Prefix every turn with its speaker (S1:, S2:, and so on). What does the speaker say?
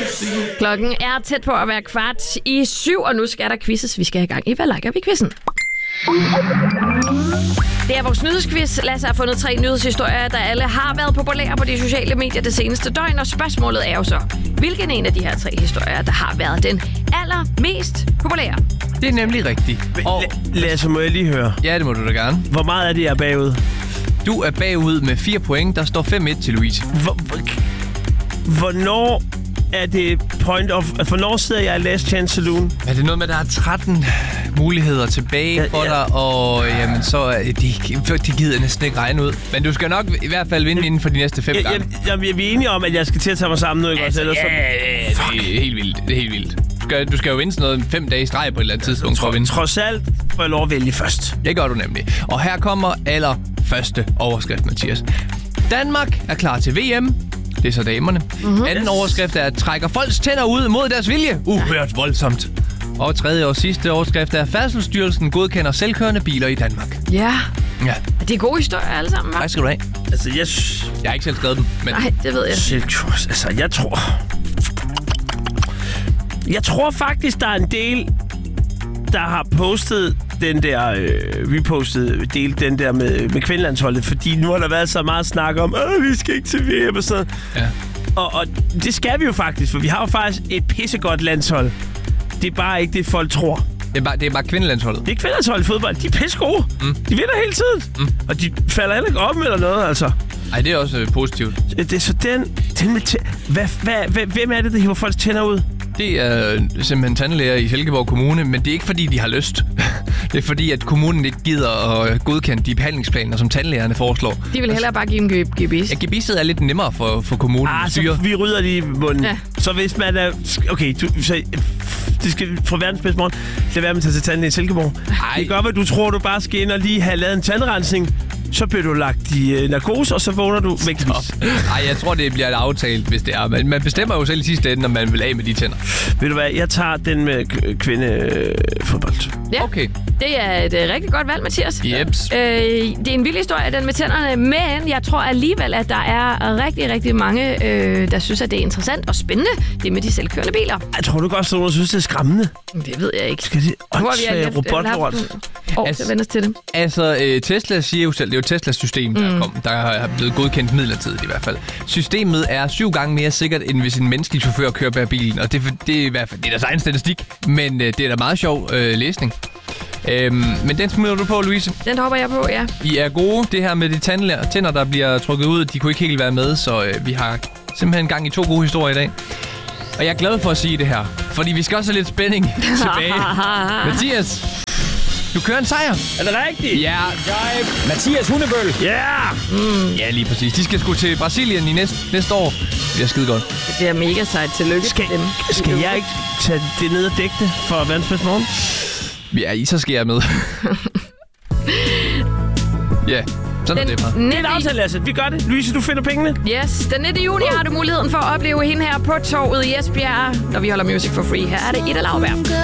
S1: Klokken er tæt på at være 6:15, og nu skal der quizzes. Vi skal have gang i Hvad liker vi quizzen? Det er vores nyhedsquiz. Lasse har fundet 3 nyhedshistorier, der alle har været populære på de sociale medier det seneste døgn, og spørgsmålet er jo så, hvilken en af de her 3 historier, der har været den allermest populære?
S2: Det er nemlig rigtigt. Og
S3: Lasse, må jeg lige høre?
S2: ja, det må du da gerne.
S3: Hvor meget er det, jeg er bagud?
S2: Du er bagud med 4 point. Der står 5-1 til Louise.
S3: Hvornår er det point of... Hvornår sidder jeg i Last Chance Saloon?
S2: Er det noget med, at der er 13 muligheder tilbage for dig, og jamen, så er de gider jeg næsten ikke regne ud. Men du skal nok i hvert fald vinde inden for de næste 5 gange.
S3: Jamen, vi er enige om, at jeg skal til at tage mig sammen nu, ikke?
S2: Altså, det er helt vildt. Det er helt vildt. Du skal jo vinde sådan noget 5 dage i streg på et eller andet tidspunkt for at vinde.
S3: Trods alt får jeg lov at vælge først.
S2: Det gør du nemlig. Og her kommer allerførste overskrift, Mathias. Danmark er klar til VM. Det er så damerne. Anden overskrift er, at trækker folks tænder ud mod deres vilje. Uhørt voldsomt. Og tredje og sidste overskrift er, at Færdselsstyrelsen godkender selvkørende biler i Danmark.
S1: Ja.
S2: Ja.
S1: Det er gode historier alle sammen, hva'?
S2: Tak skal du have.
S3: Altså,
S2: Jeg har ikke selv skrevet dem, men...
S1: Nej, det ved jeg.
S3: Altså, jeg tror faktisk, der er en del, der har postet den der, repostet, delt den der med kvindelandsholdet, fordi nu har der været så meget snak om, vi skal ikke til VM og sådan.
S2: Ja.
S3: Og det skal vi jo faktisk, for vi har jo faktisk et pissegodt landshold. Det er bare ikke det, folk tror.
S2: Det er bare kvindelandsholdet.
S3: Det er kvindelandsholdet i fodbold. De er pissegode. De vinder hele tiden. Og de falder heller ikke op eller noget, altså.
S2: Ej, det er også positivt.
S3: Det er så den med hvem er det, der hiver folks tænder ud?
S2: Det er simpelthen tandlæger i Silkeborg Kommune, men det er ikke fordi, de har lyst. Det er fordi, at kommunen ikke gider at godkende de behandlingsplaner, som tandlægerne foreslår.
S1: De vil hellere bare give dem gebis.
S2: Ja, gebisset er lidt nemmere for kommunen at styre.
S3: Så vi rydder lige i munden. Ja. Så hvis man er... Okay, det skal fra verdens bedste morgen. Lad være med at tage til tandlæge i Silkeborg. Det gør, hvad du tror, du bare skal ind og lige have lavet en tandrensning. Så bliver du lagt i narkose, og så vågner du væk.
S2: Nej, jeg tror, det bliver aftalt, hvis det er. Men man bestemmer jo selv i sidste ende, når man vil af med de tænder.
S3: Ved du hvad, jeg tager den med kvindefodbold.
S1: Ja,
S2: okay.
S1: Det er et rigtig godt valg, Mathias.
S2: Jeps.
S1: Det er en vild historie, den med tænderne, men jeg tror alligevel, at der er rigtig, rigtig mange, der synes, at det er interessant og spændende, det med de selvkørende biler.
S3: Jeg tror du godt, at nogen synes, det er skræmmende.
S1: Det ved jeg ikke.
S3: Skal de robotlort?
S1: Så vende os til det.
S2: Altså, Tesla siger jo selv, det er jo Teslas system, der er blevet godkendt midlertidigt i hvert fald. Systemet er 7 gange mere sikkert, end hvis en menneskelig chauffør kører bag bilen, og det er i hvert fald det er deres egen statistik, men det er da meget sjov læsning. Men den smider du på, Louise.
S1: Den hopper jeg på, ja.
S2: I er gode. Det her med de tænder, der bliver trukket ud, de kunne ikke helt være med, så vi har simpelthen gang i 2 gode historier i dag. Og jeg er glad for at sige det her, fordi vi skal også have lidt spænding tilbage. Mathias, du kører en sejr.
S3: Er det rigtigt?
S2: Ja.
S4: Mathias Hundebøl.
S3: Ja! Yeah.
S2: Ja, lige præcis. De skal sgu til Brasilien i næste år. Det bliver skide godt.
S1: Det bliver mega sejt. Tillykke til dem.
S3: Skal jeg ikke tage det ned og dække det for verdens bedste morgen?
S2: Ja, så skal jeg med. Ja, sådan er det bare.
S3: Det er en aftale, Lasse. Vi gør det. Louise, du finder pengene.
S1: Yes, den 9. juni har du muligheden for at opleve hende her på torvet i Esbjerg, når vi holder Music for Free. Her er det Ida Lauberg.